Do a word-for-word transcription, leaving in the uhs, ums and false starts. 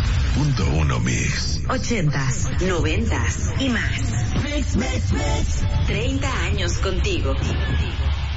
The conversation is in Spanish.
punto uno Mix. Ochentas, noventas y más. Mix, mix, mix. Treinta años contigo.